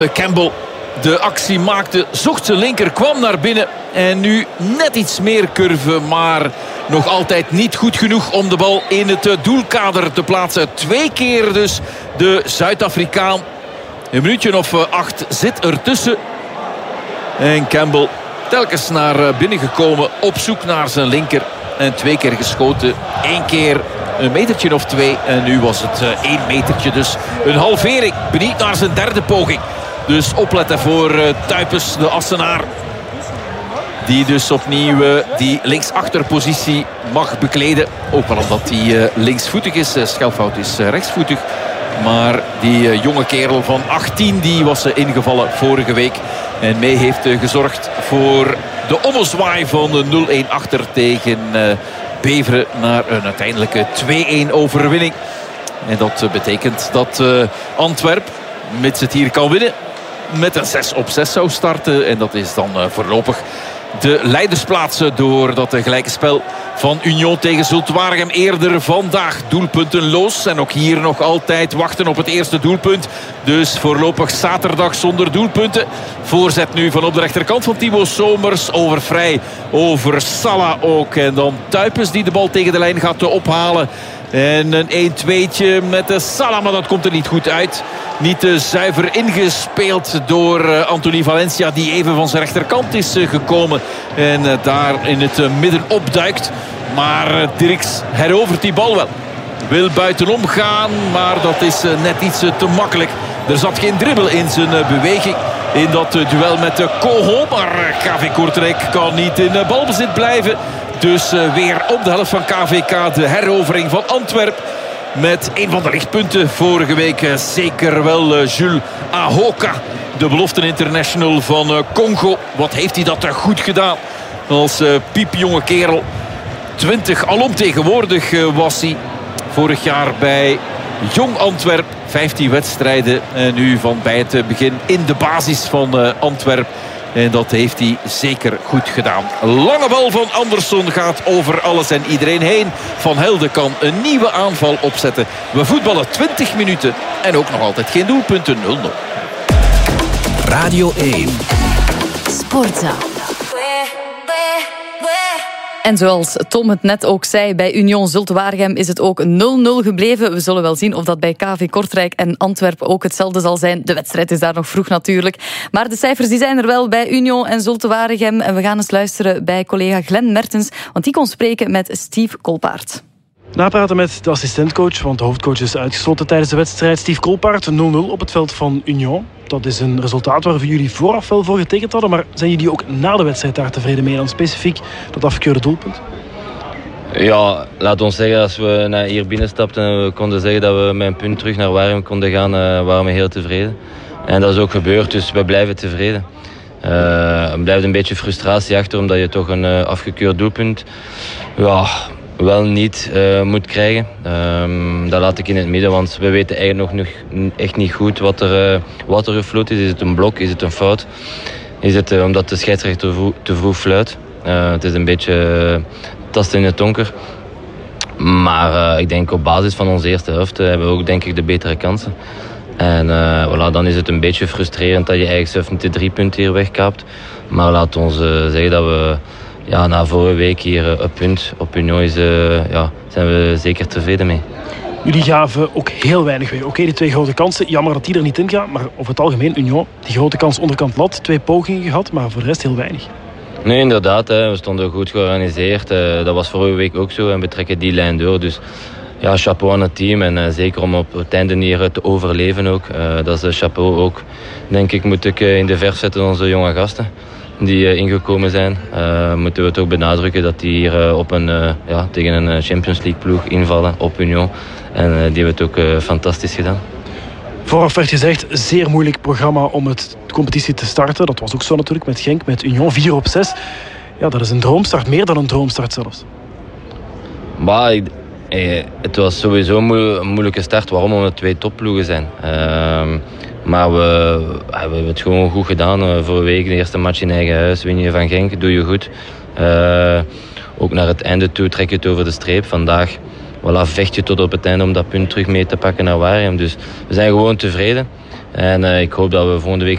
Campbell de actie maakte, zocht zijn linker, kwam naar binnen. En nu net iets meer curve, maar nog altijd niet goed genoeg om de bal in het doelkader te plaatsen. 2 keer dus de Zuid-Afrikaan. Een minuutje of 8 zit ertussen. En Campbell telkens naar binnen gekomen op zoek naar zijn linker. En 2 keer geschoten. 1 keer een metertje of 2. En nu was het 1 metertje. Dus een halvering. Benieuwd naar zijn 3e poging. Dus opletten voor Tuypes, de Assenaar. Die dus opnieuw die linksachterpositie mag bekleden. Ook wel omdat hij linksvoetig is. Schelfout is rechtsvoetig. Maar die jonge kerel van 18 die was ingevallen vorige week. En mee heeft gezorgd voor de ommezwaai van de 0-1 achter tegen Beveren. Naar een uiteindelijke 2-1 overwinning. En dat betekent dat Antwerp, mits het hier kan winnen, met een 6-6 zou starten. En dat is dan voorlopig de leidersplaatsen door dat gelijke spel van Union tegen Zulte Waregem eerder vandaag. Doelpuntenloos en ook hier nog altijd wachten op het eerste doelpunt. Dus voorlopig zaterdag zonder doelpunten. Voorzet nu van op de rechterkant van Thibaut Somers. Over Vrij, over Salah ook. En dan Tuypes die de bal tegen de lijn gaat ophalen. En een 1-2'tje met de Salah, maar dat komt er niet goed uit. Niet zuiver ingespeeld door Anthony Valencia, die even van zijn rechterkant is gekomen. En daar in het midden opduikt. Maar Dirks herovert die bal wel. Wil buitenom gaan, maar dat is net iets te makkelijk. Er zat geen dribbel in zijn beweging in dat duel met Koho. Maar KV Kortrijk kan niet in balbezit blijven. Dus weer op de helft van KVK de herovering van Antwerp. Met een van de lichtpunten vorige week zeker wel Jules Ahoka. De belofte international van Congo. Wat heeft hij dat goed gedaan als piepjonge kerel. 20 alomtegenwoordig was hij vorig jaar bij Jong Antwerp. 15 wedstrijden en nu van bij het begin in de basis van Antwerp. En dat heeft hij zeker goed gedaan. Lange bal van Andersson gaat over alles en iedereen heen. Van Helden kan een nieuwe aanval opzetten. We voetballen 20 minuten en ook nog altijd geen doelpunten. 0-0. Radio 1. Sportza. En zoals Tom het net ook zei, bij Union Zulte Waregem is het ook 0-0 gebleven. We zullen wel zien of dat bij KV Kortrijk en Antwerpen ook hetzelfde zal zijn. De wedstrijd is daar nog vroeg natuurlijk. Maar de cijfers die zijn er wel bij Union en Zulte Waregem. En we gaan eens luisteren bij collega Glenn Mertens, want die kon spreken met Steve Kolpaert. Napraten met de assistentcoach, want de hoofdcoach is uitgesloten tijdens de wedstrijd. Steve Kolpaert, 0-0 op het veld van Union. Dat is een resultaat waar jullie vooraf wel voor getekend hadden. Maar zijn jullie ook na de wedstrijd daar tevreden mee? Dan specifiek dat afgekeurde doelpunt? Ja, laat ons zeggen, als we hier binnenstapten en we konden zeggen dat we met een punt terug naar Waregem konden gaan, waren we heel tevreden. En dat is ook gebeurd, dus we blijven tevreden. Er blijft een beetje frustratie achter, omdat je toch een afgekeurd doelpunt wel niet moet krijgen. Dat laat ik in het midden, want we weten eigenlijk nog echt niet goed wat er gefloten is. Is het een blok, is het een fout? Is het omdat de scheidsrechter te vroeg fluit? Het is een beetje tasten in het donker. Maar ik denk op basis van onze eerste helft hebben we ook denk ik de betere kansen. En dan is het een beetje frustrerend dat je eigenlijk zelf niet de 3 punten hier wegkaapt. Maar laat ons zeggen dat we na vorige week hier een punt op Union zijn we zeker tevreden mee. Jullie gaven ook heel weinig weg. Oké, die 2 grote kansen, jammer dat die er niet in gaan. Maar over het algemeen, Union, die grote kans onderkant lat, 2 pogingen gehad, maar voor de rest heel weinig. Nee, inderdaad. We stonden goed georganiseerd. Dat was vorige week ook zo en we trekken die lijn door. Dus ja, chapeau aan het team en zeker om op het einde hier te overleven ook. Dat is een chapeau ook, denk ik, moet ik in de verf zetten onze jonge gasten die ingekomen zijn. Moeten we toch benadrukken dat die hier tegen een Champions League ploeg invallen op Union. En die hebben het ook fantastisch gedaan. Vooraf werd gezegd, zeer moeilijk programma om de competitie te starten. Dat was ook zo natuurlijk met Genk, met Union, 4 op 6. Ja, dat is een droomstart, meer dan een droomstart zelfs. Maar het was sowieso een moeilijke start. Waarom? Omdat 2 topploegen zijn. Maar we hebben het gewoon goed gedaan. Vorige week de eerste match in eigen huis. Win je van Genk, doe je goed. Ook naar het einde toe trek je het over de streep. Vandaag vecht je tot op het einde om dat punt terug mee te pakken naar Waregem. Dus we zijn gewoon tevreden. En ik hoop dat we volgende week